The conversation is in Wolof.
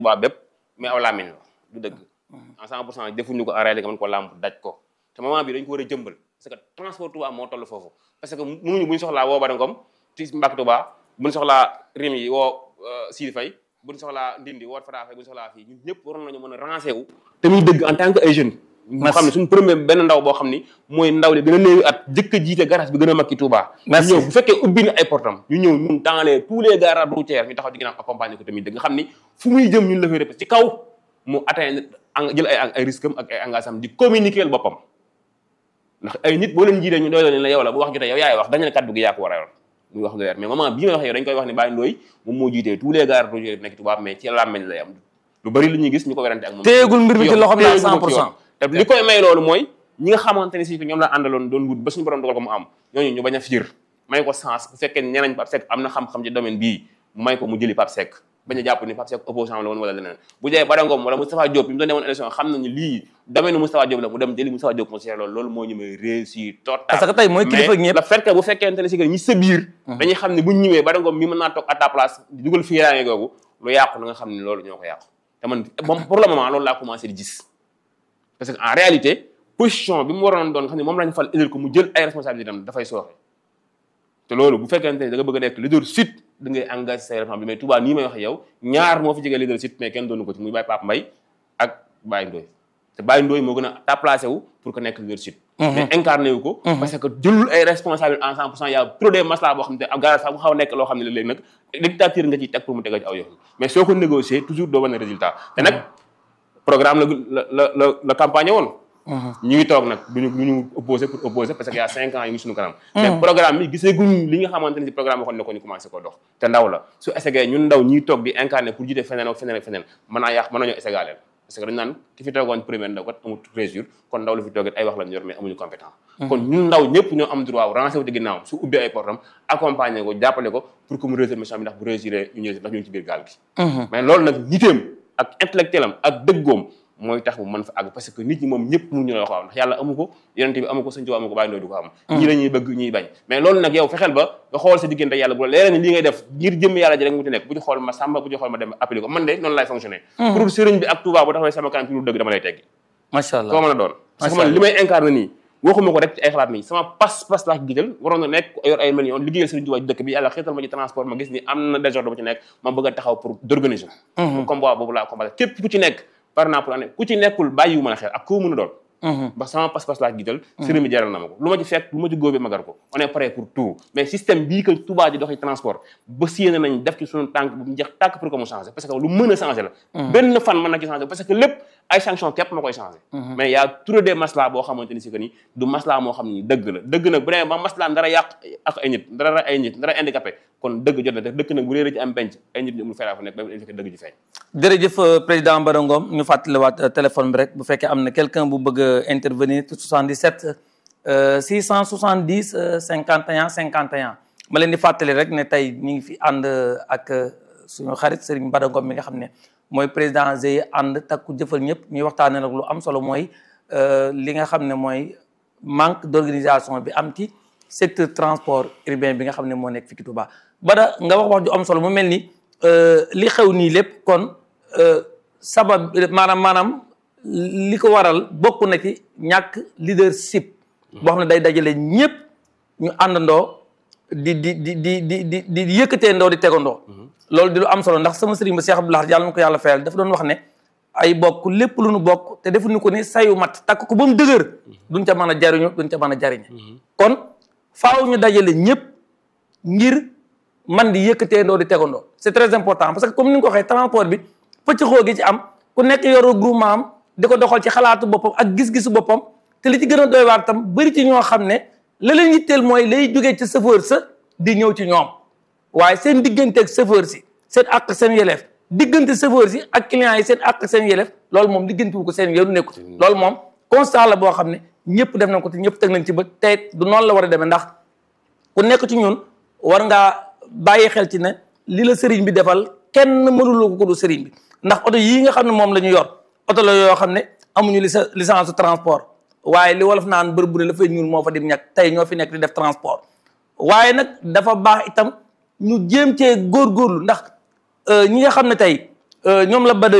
waa bépp mais aw làmmiñ la du dëgg en 100% defuñu ko en réalité nga mën ko làmb daj ko te moment bi dañ ko war a jëmbal parce que transport Touba moo toll foofu parce que mënuñu bu ñu soxlaa woo Badangom ci Mbàkke Touba bu ñu soxlaa rim yi woo Sidi Faye bu ñu soxlaa Ndindi woo Fara Faye bu ñu soxlaa fii ñun ñëpp waroon nañu mën a rancé wu te muy dëgg en tant que ay jeunes ñu xam ne suñu premier benn ndaw boo xam ni mooy ndaw li gën a néewi at jëkk a jiite garage bi gën a mag ci Touba ñu ñëw bu fekkee ubbi na ay portam ñu ñëw ñun dans les tous les garages routiers ñu taxaw ci ginnaaw accompagner ko tamit dëgg nga xam ni fu muy jëm ñun la fay répété ci kaw mu atteindre jël ay risque am ak ay engagement di communiquer boppam ndax ay nit boo leen jiitee ñu doy la yow la bu wax jotee yow yaay wax dañu ne kaddu gi yaa ko war a yor muy wax lu leer mais moment bii may wax yow dañ koy wax ni Baye Ndoye moom moo jiitee tous les garages routiers nekk Touba mais ci làmmeñ lay am lu bari lu ñuy gis ñu ko werante ak moom téegul mbir mi ci loxoom daal 100% te li koy may loolu mooy ñi nga xamante ni si ñoom la àndaloon doon wut ba suñu borom dogal ko mu am ñooñu ñu bañ a fiir may ko sens bu fekkee ñeneen Pape Seck am na xam-xam ci domaine bii may ko mu jëli Pape Seck bañ a jàpp ni Pape Seck opposant la woon wala leneen bu dee Badangom wala Moustapha Diop bi mu doon demoon élection xam nañu lii domaine Moustapha Diop la mu dem jëli Moustapha Diop mu seet loolu moo ñu may réussir total parce que tey mooy kilifa ñëpp le fait que bu fekkente ne si que ñi sa biir dañuy xam ne buñ ñëwee Badangom mi mën naa toog à ta place di dugal fiiraange googu lu yàqu na nga xam ne loolu ñoo ko yàqu te man moom pour le moment loolu laa commencé di gis parce que en réalité position bi mu waroon doon xam ne moom lañ fal indil ko mu jël ay responsabilités am dafay sooxe te loolu bu fekkente ne da nga bëgg a nekk leadership da ngay engagé say responsabilités mais Touba nii may wax yow ñaar moo fi jege leadership mais kenn doonu ko ci muy Baye Pape Mbaye ak Baye Ndoye te Baye Ndoye moo gën a déplacé wu pour que nekk leadership mais incarné wu ko parce que jëlul ay responsabilités en 100% y a trop de masla boo xam ne ak garage sax mu xaw a nekk loo xam ne léegi nag dictature nga ciy teg pour mu tega ci aw yoon mais soo ko négocier toujours doo wane résultat te nag programme la campagne woon ñu ngi toog nag duñu opposé pour opposer parce que y a 5 ans yi ngi suñu kanam mais programme bi gisee guñ li nga xamante ne si programme waxoon ne ko ñu commencé ko dox te ndaw la su essayé ñun ndaw ñiy toog di incarné pour jiite feneen ak feneen ak feneen mën naa yàq mën nañoo essayé leen parce que dañu naan ki fi toogoon première ndaw kat amul réussir kon ndaw la fi toogee ay wax lañ yor mais amuñu compétent kon ñun ndaw ñëpp ñoo am droit rancé wu ci ginnaaw su ubbee ay portam accompagner ko jàppale ko pour que mu réussir mission bi ndax bu réussir ñu ñëw ndax ñu ngi ci biir gaal gi mais loolu nag niteem ak intellectuel am ak dëggoom mooy tax mu mën fa àgg parce que nit ñi moom ñëpp mu ñu la ko am ndax yàlla amu ko yonent bi amu ko sëñ Tuubaa amu ko Baye Ndoye du ko am ñii la ñuy bëgg ñuy bañ mais loolu nag yow fexeel ba nga xool sa diggante yàlla bu la leeree ni lii ngay def ngir jëmm yàlla ji rek mu ci nekk bu ci xool ma sàmba bu ci xool ma dem appliqué ko man de noonu lay fonctionner pour sëriñ bi ak Touba bu taxawee sama kanam ci lu dëgg dama lay teggi macha allah koo mën a doon parce que man li may incarné nii waxuma ko rek ci ay xalaat nii sama pas-pas laa giital waroon na nekk yor ay millions liggéeyal sëriñ Tuubaa dëkk bi yàlla xeetal ma ci transport ma gis ni am na désordre bu ci nekk ma bëgg a taxaw pour d'organiser combat boobu laa combattre képp ku ci nekk par exemple année ku ci nekkul bàyyiwu ma la xel ak koo mën a doon ba sama pas-pas laa jiital sëriñ bi jaral na ma ko lu ma ci fekk lu ma ci góobee ma gar ko on est prêt pour tout mais système bii que Touba di doxee transport ba siyéene nañ def ci suñu tànk bu mu jeex tàkk pour que mu changer parce que lu mën a changer la benn fan mën na ci changer parce que lépp ay sanction képp ma koy changer mais y a trop de masla boo xamante ni si que ni du masla moo xam ni dëgg la dëgg nag bu demee ba masla dara yàq ak ay nit dara ay nit dara handicapé kon dëgg jot na te dëkk nag bu réeré ci am penc ay nit ñu amul feraa fu nekk ba fekk dëgg ji feeñ jërëjëf président Badangom ñu fàttaliwaat téléphone bi rek bu fekkee am na quelqu'un bu bëgg a intervenir 77 670 51 51 ma leen di fàttali rek ne tey ñu ngi fi ànd ak suñu xarit Serigne Badangom mi nga xam ne mooy président GIE ànd takku jëfal ñëpp ñuy waxtaanee nag lu am solo mooy li nga xam ne mooy manque d'organisation bi am ci secteur transport urbain bi nga xam ne moo nekk fii ci Touba Bada nga wax ju am solo mu mel ni li xew nii lépp kon sabab maanaam li ko waral bokk na ci ñàkk leadership boo xam ne day dajale ñëpp ñu àndandoo di yëkkatee ndoo di tegandoo loolu di lu am solo ndax sama sëriñ ba Cheikh Abdoulaye yàlla na ko yàlla fayal dafa doon wax ne ay bokk lépp lu nu bokk te defuñu ko ni sayu mat takk ko ba mu dëgër duñ ca mën a jariñu duñ ca mën a jariñe kon faaw ñu dajale ñëpp ngir man di yëkkatee ndoo di tegandoo c'est très important parce que comme ni nga ko waxee transport bi pëcc xoo gi ci am ku nekk yoru groupement am di ko doxal ci xalaatu boppam ak gis-gisu boppam te li ci gën a doy waar tam bëri ci ñoo xam ne la leen yitteel mooy lay jógee ci chauffeur sa di ñëw ci ñoom waaye seen diggante ak chauffeur si seen àq seen yelleef diggante chauffeur si ak clients yi seen àq seen yelleef loolu moom diggante wu ko seen yoonu nekkut loolu moom constat la boo xam ne ñëpp def nañ ko te ñëpp teg nañ ci ba tey du noonu la war a demee ndax ku nekk ci ñun war ngaa bàyyi xel ci ne li la sëriñ bi defal kenn mënuloo ko du sëriñ bi ndax oto yii nga xam ne moom la ñu yor oto la yoo xam ne amuñu licence transport waaye li wolof naan bër bu ne la fay ñuul moo fa dim ñàkk tey ñoo fi nekk di def transport waaye nag dafa baax itam ñu jéem cee góorgóorlu ndax ñi nga xam ne tey ñoom la bada